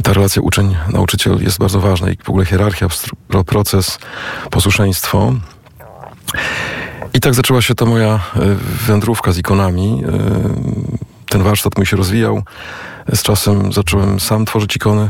ta relacja uczeń-nauczyciel jest bardzo ważna i w ogóle hierarchia, proces, posłuszeństwo. I tak zaczęła się ta moja wędrówka z ikonami. Ten warsztat mój się rozwijał. Z czasem zacząłem sam tworzyć ikony.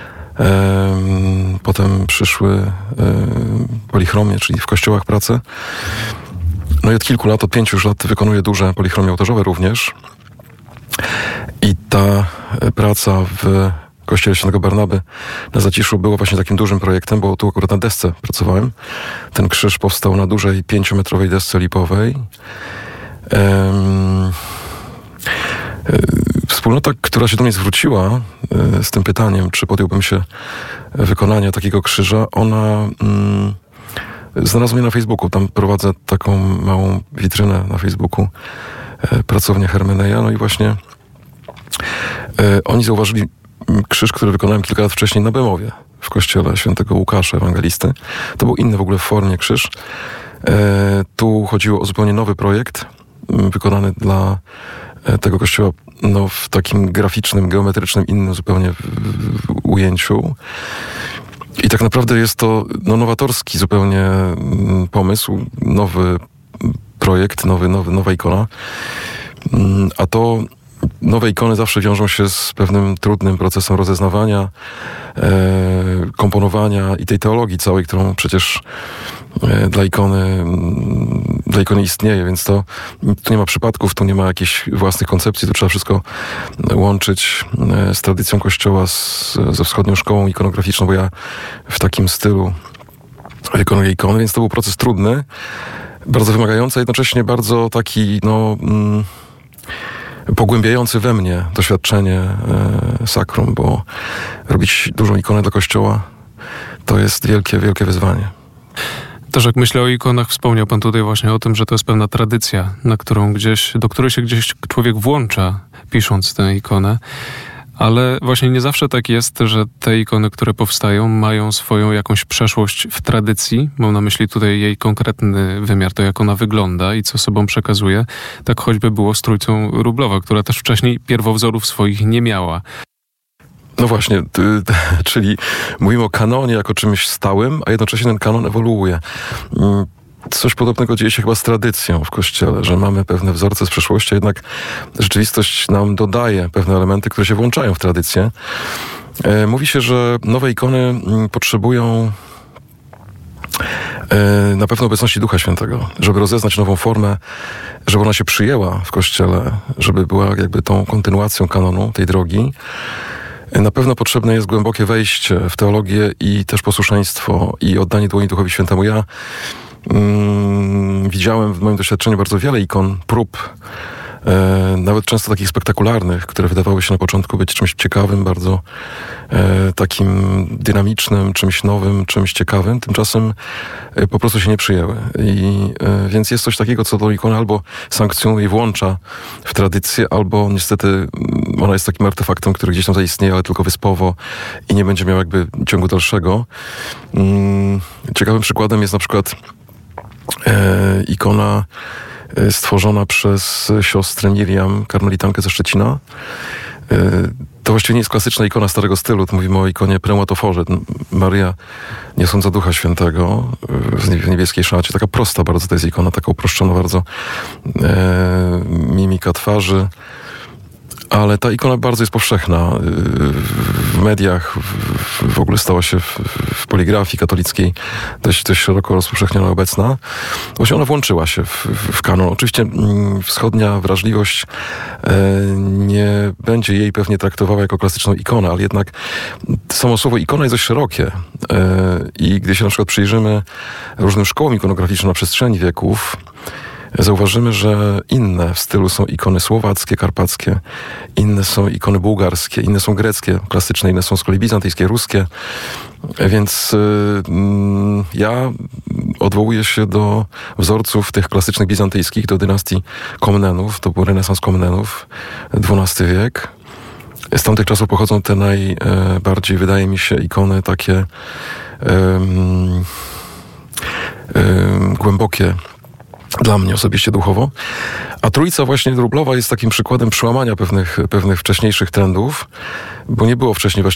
Potem przyszły polichromie, czyli w kościołach prace. No i od kilku lat, od 5 już lat wykonuję duże polichromie ołtarzowe również. I ta praca w Kościele Świętego Barnaby na Zaciszu była właśnie takim dużym projektem, bo tu akurat na desce pracowałem. Ten krzyż powstał na dużej 5-metrowej desce lipowej. Wspólnota, która się do mnie zwróciła z tym pytaniem, czy podjąłbym się wykonania takiego krzyża, ona znalazła mnie na Facebooku. Tam prowadzę taką małą witrynę na Facebooku, pracownia Hermeneja. No i właśnie oni zauważyli krzyż, który wykonałem kilka lat wcześniej na Bemowie, w kościele Świętego Łukasza Ewangelisty. To był inny w ogóle w formie krzyż. Tu chodziło o zupełnie nowy projekt, wykonany dla tego kościoła w takim graficznym, geometrycznym, innym zupełnie ujęciu. I tak naprawdę jest to nowatorski zupełnie pomysł, nowy projekt, nowa ikona. A to nowe ikony zawsze wiążą się z pewnym trudnym procesem rozeznawania, komponowania i tej teologii całej, którą przecież dla ikony istnieje, więc tu nie ma przypadków, tu nie ma jakichś własnych koncepcji, tu trzeba wszystko łączyć z tradycją Kościoła, ze wschodnią szkołą ikonograficzną, bo ja w takim stylu wykonuję ikony, więc to był proces trudny, bardzo wymagający, a jednocześnie bardzo taki, pogłębiający we mnie doświadczenie sakrum, bo robić dużą ikonę dla Kościoła to jest wielkie, wielkie wyzwanie. Też jak myślę o ikonach, wspomniał pan tutaj właśnie o tym, że to jest pewna tradycja, do której się gdzieś człowiek włącza, pisząc tę ikonę. Ale właśnie nie zawsze tak jest, że te ikony, które powstają, mają swoją jakąś przeszłość w tradycji. Mam na myśli tutaj jej konkretny wymiar, to jak ona wygląda i co sobą przekazuje. Tak choćby było z Trójcą Wróblowa, która też wcześniej pierwowzorów swoich nie miała. No właśnie, czyli mówimy o kanonie jako czymś stałym, a jednocześnie ten kanon ewoluuje. Coś podobnego dzieje się chyba z tradycją w Kościele, że mamy pewne wzorce z przeszłości, a jednak rzeczywistość nam dodaje pewne elementy, które się włączają w tradycję. Mówi się, że nowe ikony potrzebują na pewno obecności Ducha Świętego, żeby rozeznać nową formę, żeby ona się przyjęła w Kościele, żeby była jakby tą kontynuacją kanonu, tej drogi. Na pewno potrzebne jest głębokie wejście w teologię i też posłuszeństwo i oddanie dłoni Duchowi Świętemu. Ja widziałem w moim doświadczeniu bardzo wiele ikon, prób, nawet często takich spektakularnych, które wydawały się na początku być czymś ciekawym, bardzo takim dynamicznym, czymś nowym, czymś ciekawym. Tymczasem po prostu się nie przyjęły. Więc jest coś takiego, co tą ikonę albo sankcjonuje i włącza w tradycję, albo niestety ona jest takim artefaktem, który gdzieś tam zaistnieje, ale tylko wyspowo i nie będzie miał jakby ciągu dalszego. Ciekawym przykładem jest na przykład ikona stworzona przez siostrę Miriam, karmelitankę ze Szczecina. To właściwie nie jest klasyczna ikona starego stylu, to mówimy o ikonie Preumatoforze. Maryja niosąca Ducha Świętego w niebieskiej szacie. Taka prosta bardzo to jest ikona, taka uproszczona bardzo mimika twarzy. Ale ta ikona bardzo jest powszechna w mediach, w ogóle stała się w poligrafii katolickiej dość szeroko rozpowszechniona, obecna. Właśnie ona włączyła się w kanon. Oczywiście wschodnia wrażliwość nie będzie jej pewnie traktowała jako klasyczną ikonę, ale jednak samo słowo ikona jest dość szerokie. I gdy się na przykład przyjrzymy różnym szkołom ikonograficznym na przestrzeni wieków, zauważymy, że inne w stylu są ikony słowackie, karpackie, inne są ikony bułgarskie, inne są greckie, klasyczne, inne są z kolei bizantyjskie, ruskie. Więc ja odwołuję się do wzorców tych klasycznych bizantyjskich, do dynastii Komnenów, to był renesans Komnenów, XII wiek. Z tamtych czasów pochodzą te najbardziej, wydaje mi się, ikony takie głębokie, dla mnie osobiście duchowo. A Trójca właśnie Wróblowa jest takim przykładem przełamania pewnych wcześniejszych trendów, bo nie było wcześniej właśnie